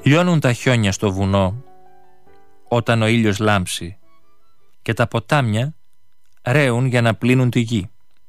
Λιώνουν τα χιόνια στο βουνό όταν ο ήλιος λάμψει και τα ποτάμια ρέουν για να πλύνουν τη γη.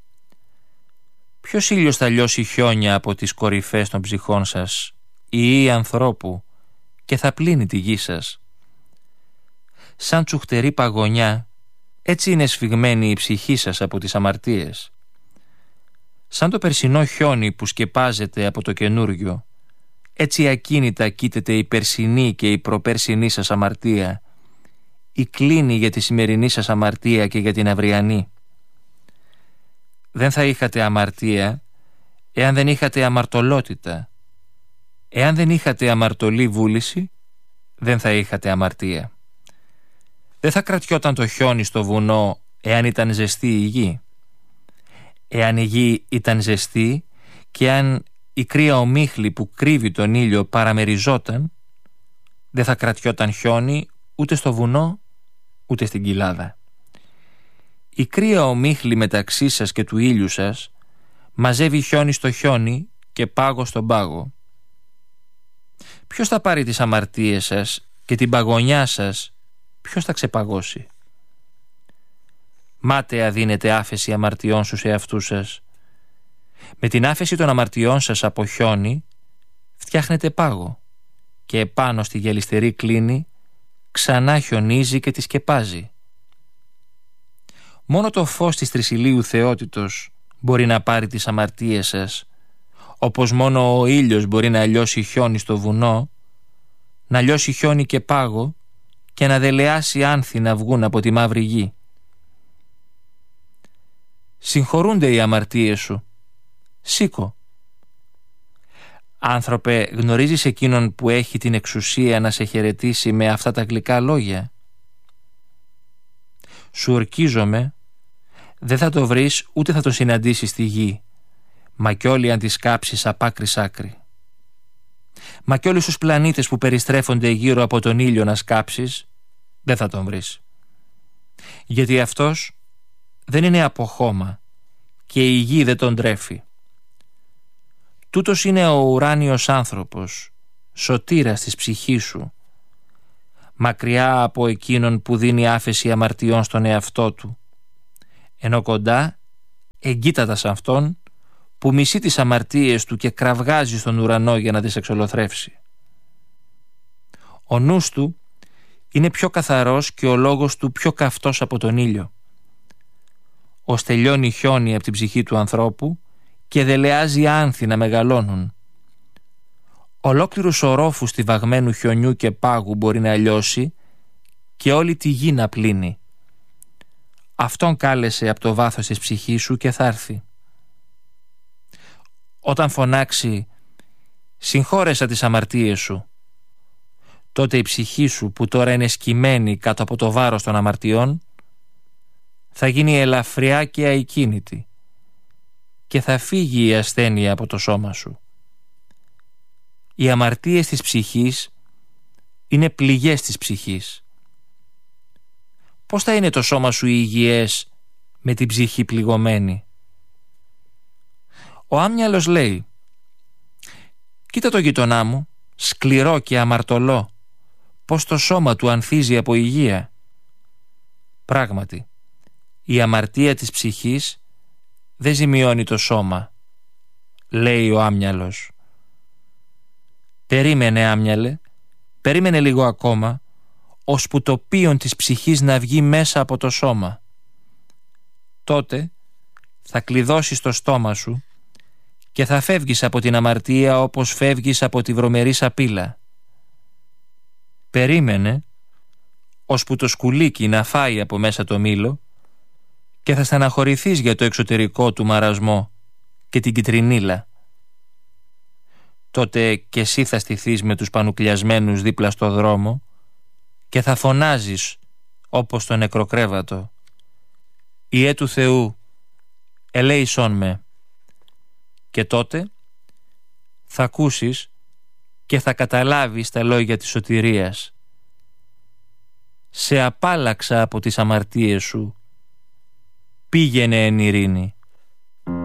Ποιος ήλιος θα λιώσει χιόνια από τις κορυφές των ψυχών σας, η ανθρώπου, και θα πλύνει τη γη σας? Σαν τσουχτερή παγωνιά, έτσι είναι σφιγμένη η ψυχή σας από τις αμαρτίες. Σαν το περσινό χιόνι που σκεπάζεται από το καινούριο, έτσι ακίνητα κοίταται η περσινή και η προπέρσινή σας αμαρτία, η κλίνη για τη σημερινή σας αμαρτία και για την αυριανή. Δεν θα είχατε αμαρτία εάν δεν είχατε αμαρτωλότητα. Εάν δεν είχατε αμαρτωλή βούληση, δεν θα είχατε αμαρτία. Δεν θα κρατιόταν το χιόνι στο βουνό εάν ήταν ζεστή η γη. Εάν η γη ήταν ζεστή και αν η κρύα ομίχλη που κρύβει τον ήλιο παραμεριζόταν, δεν θα κρατιόταν χιόνι ούτε στο βουνό ούτε στην κοιλάδα. Η κρύα ομίχλη μεταξύ σας και του ήλιου σας μαζεύει χιόνι στο χιόνι και πάγο στον πάγο. Ποιος θα πάρει τις αμαρτίες σας και την παγωνιά σας ποιος θα ξεπαγώσει? Μάταια δίνετε άφεση αμαρτιών στους εαυτούς σας. Με την άφεση των αμαρτιών σας από χιόνι φτιάχνετε πάγο και επάνω στη γυαλιστερή κλίνη ξανά χιονίζει και τη σκεπάζει. Μόνο το φως της τρισιλίου θεότητος μπορεί να πάρει τις αμαρτίες σας, όπως μόνο ο ήλιος μπορεί να λιώσει χιόνι στο βουνό, να λιώσει χιόνι και πάγο και να δελεάσει άνθη να βγουν από τη μαύρη γη. Συγχωρούνται οι αμαρτίες σου. Σήκω. Άνθρωπε, γνωρίζεις εκείνον που έχει την εξουσία να σε χαιρετήσει με αυτά τα γλυκά λόγια? Σου ορκίζομαι, δεν θα το βρεις ούτε θα το συναντήσεις στη γη, μα κι όλοι αν τη κάψεις απ' άκρη σ' άκρη. Μα κι όλους τους πλανήτες που περιστρέφονται γύρω από τον ήλιο να σκάψεις, δεν θα τον βρεις. Γιατί αυτός δεν είναι από χώμα και η γη δεν τον τρέφει. Τούτος είναι ο ουράνιος άνθρωπος, σωτήρας της ψυχής σου, μακριά από εκείνον που δίνει άφεση αμαρτιών στον εαυτό του, ενώ κοντά εγκύτατα σ' αυτόν που μισεί τις αμαρτίες του και κραυγάζει στον ουρανό για να τις εξολοθρεύσει. Ο νους του είναι πιο καθαρός και ο λόγος του πιο καυτός από τον ήλιο. Ως τελειώνει χιόνι από την ψυχή του ανθρώπου και δελεάζει άνθη να μεγαλώνουν. Ολόκληρους ορόφους στιβαγμένου χιονιού και πάγου μπορεί να λιώσει και όλη τη γη να πλύνει. Αυτόν κάλεσε από το βάθος της ψυχής σου και θα έρθει. Όταν φωνάξει «Συγχώρεσα τις αμαρτίες σου», τότε η ψυχή σου που τώρα είναι σκυμμένη κάτω από το βάρος των αμαρτιών θα γίνει ελαφριά και αικίνητη και θα φύγει η ασθένεια από το σώμα σου. Οι αμαρτίες της ψυχής είναι πληγές της ψυχής. Πώς θα είναι το σώμα σου υγιές με την ψυχή πληγωμένη? Ο άμυαλος λέει «Κοίτα το γειτονά μου, σκληρό και αμαρτωλό, πως το σώμα του ανθίζει από υγεία». Πράγματι, η αμαρτία της ψυχής δεν ζημιώνει το σώμα, λέει ο άμυαλος. Περίμενε, άμυαλε, περίμενε λίγο ακόμα, ώσπου το πίον της ψυχής να βγει μέσα από το σώμα. Τότε θα κλειδώσεις το στόμα σου και θα φεύγεις από την αμαρτία όπως φεύγεις από τη βρωμερή σαπίλα. Περίμενε, ώσπου το σκουλίκι να φάει από μέσα το μήλο και θα στεναχωρηθείς για το εξωτερικό του μαρασμό και την κιτρινίλα. Τότε κι εσύ θα στηθείς με τους πανουκλιασμένους δίπλα στο δρόμο και θα φωνάζεις όπως το νεκροκρέβατο «Ιε του Θεού, ελέησόν με». Και τότε θα ακούσεις και θα καταλάβεις τα λόγια της σωτηρίας. «Σε απάλαξα από τις αμαρτίες σου, πήγαινε εν ειρήνη».